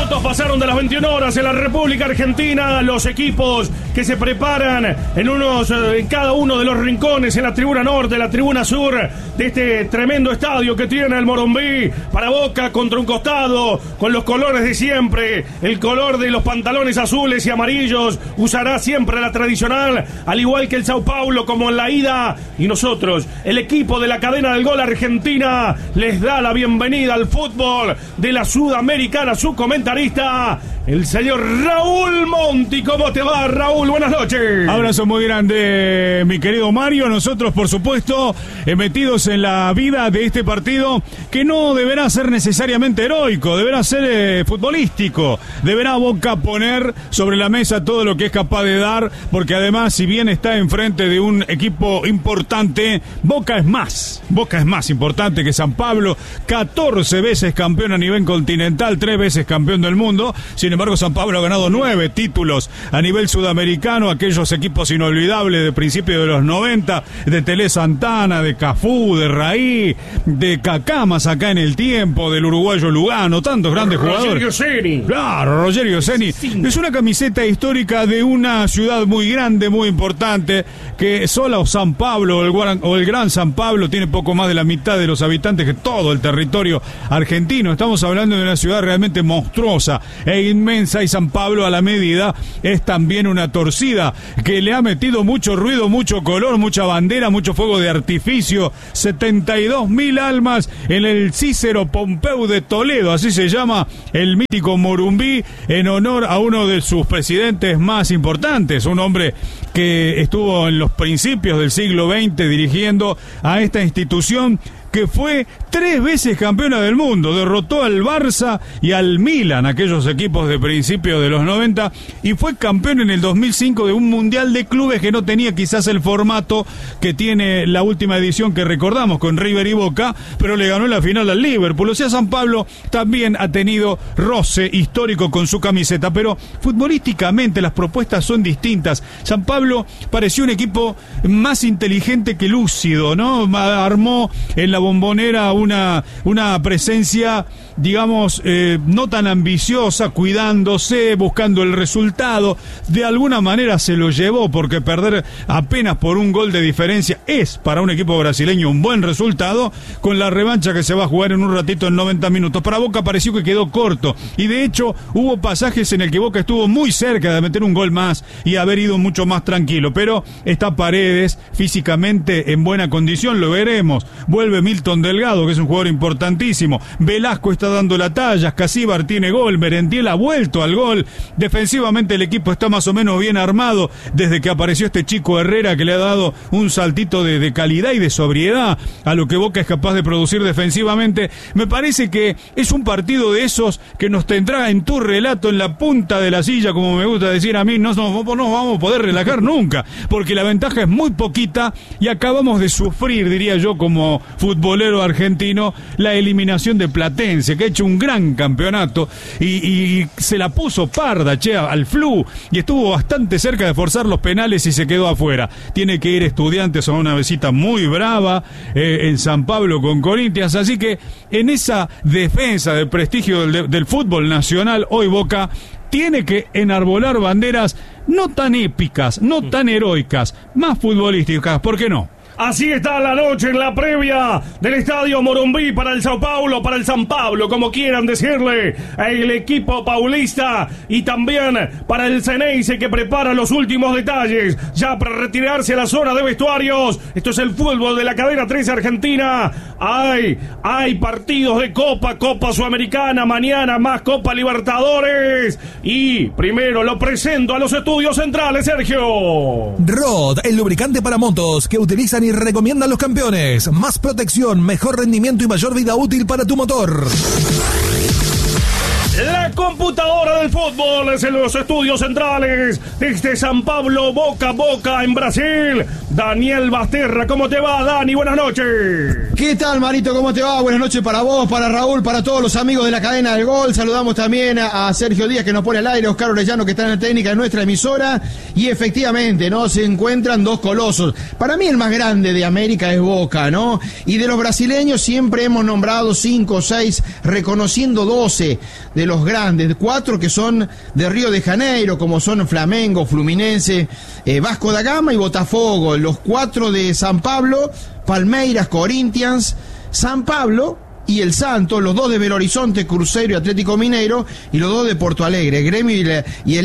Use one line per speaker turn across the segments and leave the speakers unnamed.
minutos pasaron de las 21 horas en la República Argentina. Los equipos que se preparan en cada uno de los rincones, en la tribuna norte, la tribuna sur de este tremendo estadio que tiene el Morumbí. Para Boca contra un costado, con los colores de siempre, el color de los pantalones azules y amarillos. Usará siempre la tradicional, al igual que el Sao Paulo, como en la ida. Y nosotros, el equipo de la cadena del gol argentina, les da la bienvenida al fútbol de la Sudamericana. Su comentarista, el señor Raúl Monti. ¿Cómo te va, Raúl? Buenas noches.
Abrazo muy grande, mi querido Mario. Nosotros, por supuesto, metidos en la vida de este partido, que no deberá ser necesariamente heroico, deberá ser futbolístico. Deberá Boca poner sobre la mesa todo lo que es capaz de dar, porque además, si bien está enfrente de un equipo importante, Boca es más importante que San Pablo. 14 veces campeón a nivel continental, 3 veces campeón del mundo. Sin embargo, San Pablo ha ganado 9 títulos a nivel sudamericano. Aquellos equipos inolvidables de principios de los 90, de Tele Santana, de Cafú, de Raí, de Cacamas acá en el tiempo, del uruguayo Lugano, tantos grandes jugadores.
Rogerio Ceni.
Claro, Rogerio Ceni. Es una camiseta histórica de una ciudad muy grande, muy importante, que sola o San Pablo o el Gran San Pablo tiene poco más de la mitad de los habitantes que todo el territorio argentino. Estamos hablando de una ciudad realmente monstruosa e inmensa, y San Pablo, a la medida, es también una torcida que le ha metido mucho ruido, mucho color, mucha bandera, mucho fuego de artificio. 72.000 almas en el Cícero Pompeu de Toledo, así se llama el mítico Morumbí, en honor a uno de sus presidentes más importantes, un hombre que estuvo en los principios del siglo XX dirigiendo a esta institución, que fue 3 veces campeona del mundo, derrotó al Barça y al Milan, aquellos equipos de principios de los 90, y fue campeón en el 2005 de un mundial de clubes que no tenía quizás el formato que tiene la última edición que recordamos con River y Boca, pero le ganó la final al Liverpool. O sea, San Pablo también ha tenido roce histórico con su camiseta, pero futbolísticamente las propuestas son distintas. San Pablo pareció un equipo más inteligente que lúcido, ¿no? Armó en la Bombonera una presencia, digamos, no tan ambiciosa, cuidándose, buscando el resultado. De alguna manera se lo llevó, porque perder apenas por un gol de diferencia es para un equipo brasileño un buen resultado, con la revancha que se va a jugar en un ratito en 90 minutos. Para Boca pareció que quedó corto, y de hecho hubo pasajes en el que Boca estuvo muy cerca de meter un gol más y haber ido mucho más tranquilo, pero está Paredes físicamente en buena condición, lo veremos. Vuelve Milton Delgado, que es un jugador importantísimo. Velasco está dando la talla, Casíbar tiene gol, Merentiel ha vuelto al gol. Defensivamente el equipo está más o menos bien armado desde que apareció este chico Herrera, que le ha dado un saltito de calidad y de sobriedad a lo que Boca es capaz de producir defensivamente. Me parece que es un partido de esos que nos tendrá en tu relato en la punta de la silla, como me gusta decir a mí. No vamos a poder relajar nunca, porque la ventaja es muy poquita y acabamos de sufrir, diría yo, como futbolero argentino, la eliminación de Platense, que ha hecho un gran campeonato y se la puso parda, al Flu, y estuvo bastante cerca de forzar los penales y se quedó afuera. Tiene que ir Estudiantes a una visita muy brava en San Pablo con Corinthians, así que en esa defensa del prestigio del fútbol nacional, hoy Boca tiene que enarbolar banderas no tan épicas, no tan heroicas, más futbolísticas, ¿por qué no?
Así está la noche en la previa del Estadio Morumbí para el Sao Paulo, para el San Pablo, como quieran decirle, el equipo paulista, y también para el Ceneice, que prepara los últimos detalles ya para retirarse a la zona de vestuarios. Esto es el fútbol de la cadena 13 Argentina. Hay partidos de Copa Sudamericana, mañana más Copa Libertadores, y primero lo presento a los estudios centrales, Sergio.
Rod, el lubricante para motos que utilizan y recomiendan los campeones. Más protección, mejor rendimiento y mayor vida útil para tu motor.
La computadora del fútbol es en los estudios centrales desde San Pablo, Boca en Brasil. Daniel Basterra, ¿cómo te va, Dani? Buenas noches.
¿Qué tal, Marito? ¿Cómo te va? Buenas noches para vos, para Raúl, para todos los amigos de la cadena del gol. Saludamos también a Sergio Díaz, que nos pone al aire, Oscar Orellano, que está en la técnica de nuestra emisora. Y efectivamente, ¿no? Se encuentran dos colosos. Para mí el más grande de América es Boca, ¿no? Y de los brasileños siempre hemos nombrado 5 o 6, reconociendo 12 de los grandes. grandes, 4 que son de Río de Janeiro, como son Flamengo, Fluminense, Vasco da Gama y Botafogo. Los 4 de San Pablo, Palmeiras, Corinthians, San Pablo y el Santos, los 2 de Belo Horizonte, Cruzeiro y Atlético Mineiro, y los 2 de Porto Alegre, Gremio y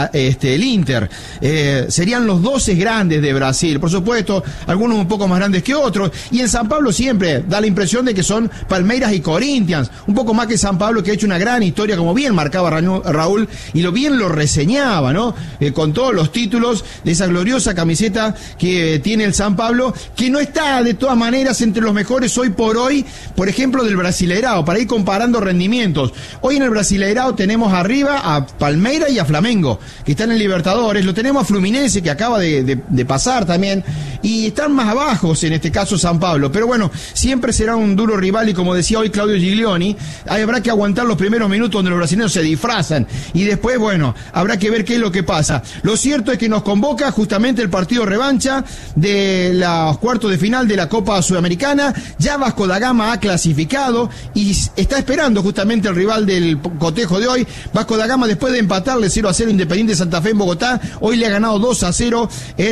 el Inter. Serían los 12 grandes de Brasil, por supuesto, algunos un poco más grandes que otros, y en San Pablo siempre da la impresión de que son Palmeiras y Corinthians, un poco más que San Pablo, que ha hecho una gran historia, como bien marcaba Raúl, y bien lo reseñaba, ¿no? Con todos los títulos de esa gloriosa camiseta que tiene el San Pablo, que no está de todas maneras entre los mejores hoy por hoy, por ejemplo, del Brasileirao, para ir comparando rendimientos. Hoy en el Brasileirao tenemos arriba a Palmeiras y a Flamengo, que están en Libertadores, lo tenemos a Fluminense, que acaba de pasar también, y están más abajo, en este caso San Pablo, pero bueno, siempre será un duro rival, y como decía hoy Claudio Giglioni, habrá que aguantar los primeros minutos donde los brasileños se disfrazan, y después, bueno, habrá que ver qué es lo que pasa. Lo cierto es que nos convoca justamente el partido revancha de los cuartos de final de la Copa Sudamericana. Ya Vasco da Gama ha clasificado y está esperando justamente el rival del cotejo de hoy. Vasco da Gama, después de empatarle 0-0 Independiente Santa Fe en Bogotá, hoy le ha ganado 2-0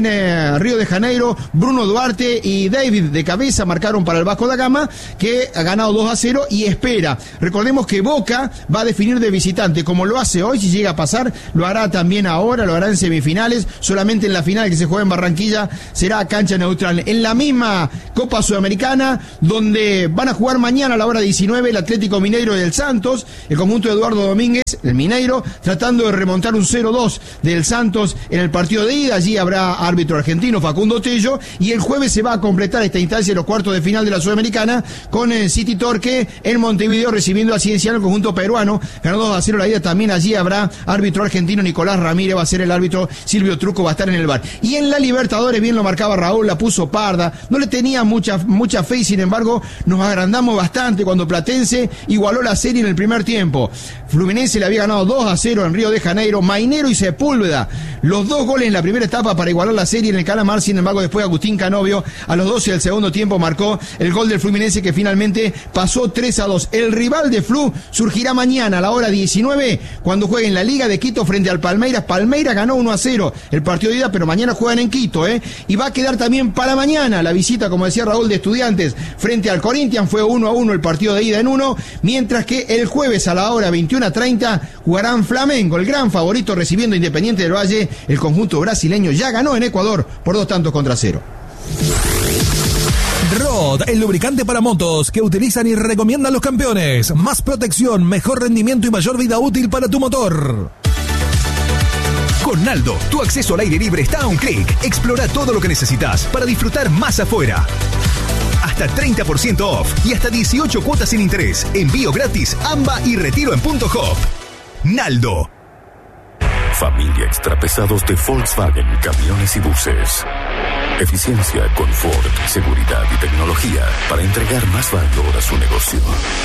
en Río de Janeiro. Bruno Duarte y David de cabeza marcaron para el Vasco da Gama, que ha ganado 2-0 y espera. Recordemos que Boca va a definir de visitante, como lo hace hoy, si llega a pasar, lo hará también ahora, lo hará en semifinales. Solamente en la final, que se juega en Barranquilla, será a cancha neutral. En la misma Copa Sudamericana, donde van a jugar mañana a la hora 19 el Atlético Mineiro y el Santos, el conjunto de Eduardo Domínguez, el Mineiro, tratando de remontar un 0-2 del Santos en el partido de ida. Allí habrá árbitro argentino, Facundo Tello, y el jueves se va a completar esta instancia de los cuartos de final de la Sudamericana con el City Torque en Montevideo recibiendo a Cienciano, el conjunto peruano. Ganó 2-0 la ida. También allí habrá árbitro argentino, Nicolás Ramírez va a ser el árbitro, Silvio Truco va a estar en el bar. Y en la Libertadores, bien lo marcaba Raúl, la puso parda, no le tenía mucha fe, y sin embargo nos agrandamos bastante cuando Platense igualó la serie en el primer tiempo. Fluminense le había ganado 2-0 en Río de Janeiro. Mainero y Sepúlveda, los 2 goles en la primera etapa para igualar la serie en el Calamar. Sin embargo, después Agustín Canovio a los 12 del segundo tiempo marcó el gol del Fluminense, que finalmente pasó 3-2. El rival de Flu surgirá mañana a la hora 19 cuando jueguen la Liga de Quito frente al Palmeiras. Palmeiras ganó 1-0 el partido de ida, pero mañana juegan en Quito, y va a quedar también para mañana la visita, como decía Raúl, de Estudiantes frente al Corinthians. Fue 1-1 el partido de ida en 1, mientras que el jueves a la hora 21:30 jugarán Flamengo, el gran favorito, recibiendo Independiente del Valle. El conjunto brasileño ya ganó en Ecuador por 2-0.
Rod, el lubricante para motos que utilizan y recomiendan los campeones. Más protección, mejor rendimiento y mayor vida útil para tu motor.
Con Naldo, tu acceso al aire libre está a un clic. Explora todo lo que necesitas para disfrutar más afuera. Hasta 30% off y hasta 18 cuotas sin interés. Envío gratis, AMBA y retiro en Punto Hop. Naldo.
Familia Extrapesados de Volkswagen Camiones y Buses. Eficiencia, confort, seguridad y tecnología para entregar más valor a su negocio.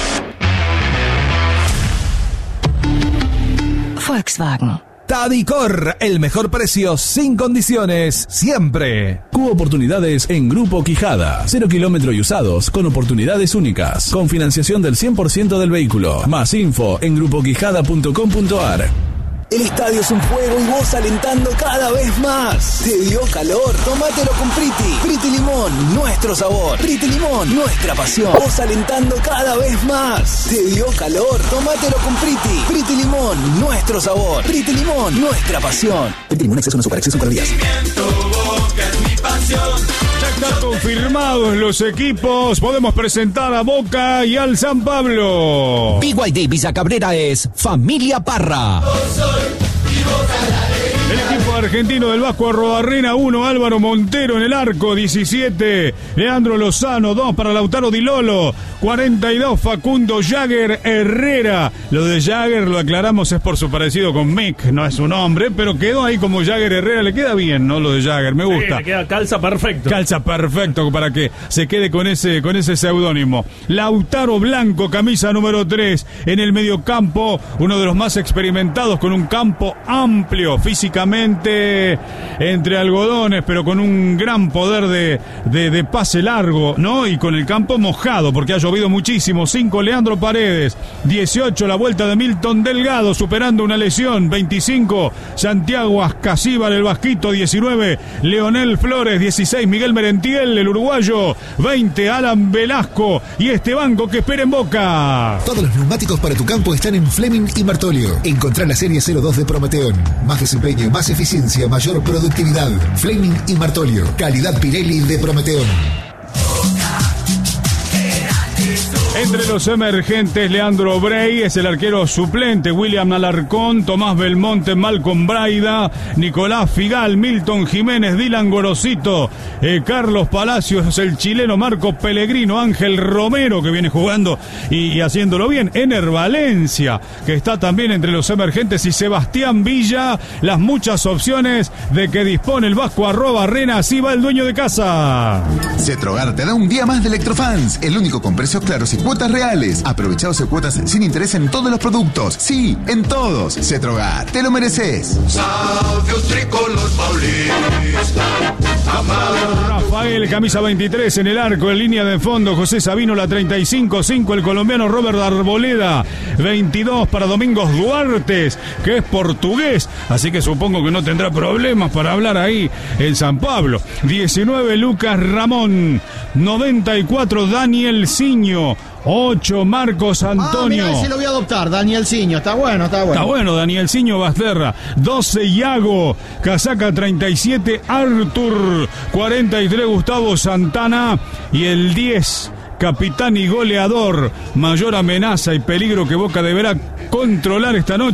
Volkswagen.
Tadicor, el mejor precio sin condiciones, siempre.
Cubo oportunidades en Grupo Quijada. 0 kilómetros y usados, con oportunidades únicas. Con financiación del 100% del vehículo. Más info en grupoquijada.com.ar.
El estadio es un juego y vos alentando cada vez más. ¿Te dio calor? Tómatelo con Priti. Priti Limón, nuestro sabor. Priti Limón, nuestra pasión. Vos alentando cada vez más. ¿Te dio calor? Tómatelo con Priti. Priti Limón, nuestro sabor. Priti Limón, nuestra pasión. Priti Limón, exceso no supera, exceso con calorías.
Boca es mi pasión. Ya están confirmados los equipos. Podemos presentar a Boca y al San Pablo.
BYD Villa Cabrera es Familia Parra.
El equipo argentino del Vasco Arrobarrena 1, Álvaro Montero en el arco, 17, Leandro Lozano, 2 para Lautaro Di Lolo, 42, Facundo Jagger Herrera. Lo de Jagger, lo aclaramos, es por su parecido con Mick, no es su nombre, pero quedó ahí como Jagger Herrera. Le queda bien, ¿no? Lo de Jagger, me gusta.
Sí, le queda calza perfecto.
Calza perfecto para que se quede con ese seudónimo. Lautaro Blanco, camisa número 3, en el mediocampo, uno de los más experimentados, con un campo amplio, física prácticamente entre algodones, pero con un gran poder de pase largo, ¿no? Y con el campo mojado, porque ha llovido muchísimo. 5, Leandro Paredes. 18, la vuelta de Milton Delgado, superando una lesión. 25, Santiago Ascasíbar, el vasquito. 19, Leonel Flores. 16, Miguel Merentiel, el uruguayo. 20, Alan Velasco. Y este banco que espera en Boca.
Todos los neumáticos para tu campo están en Fleming y Martolio. Encontrá la serie 02 de Prometeon. Más desempeño, más eficiencia, mayor productividad. Fleming y Martolio. Calidad Pirelli de Prometeon.
Entre los emergentes, Leandro Brey es el arquero suplente, William Alarcón, Tomás Belmonte, Malcolm Braida, Nicolás Figal, Milton Jiménez, Dylan Gorosito, Carlos Palacios, el chileno Marco Pellegrino, Ángel Romero, que viene jugando y haciéndolo bien, Ener Valencia, que está también entre los emergentes, y Sebastián Villa. Las muchas opciones de que dispone el Vasco @Rena, así va el dueño de casa.
Cetrogar te da un día más de Electrofans, el único con precios claros y cuotas reales. Aprovecha 12 cuotas sin interés en todos los productos. Sí, en todos. Cetrogar, te lo mereces.
Sabios Tricolor Paulista.
Rafael, camisa 23 en el arco, en línea de fondo. José Sabino, la 35-5. El colombiano Robert Arboleda. 22 para Domingos Duartes, que es portugués, así que supongo que no tendrá problemas para hablar ahí en San Pablo. 19, Lucas Ramón. 94, Daniel Ciño. 8, Marcos Antonio.
Mirá, ese lo voy a adoptar, Daniel Ciño. Está bueno.
Está bueno, Daniel Ciño Basterra. 12, Iago. Casaca 37, Artur. 43, Gustavo Santana. Y el 10, capitán y goleador. Mayor amenaza y peligro que Boca deberá controlar esta noche.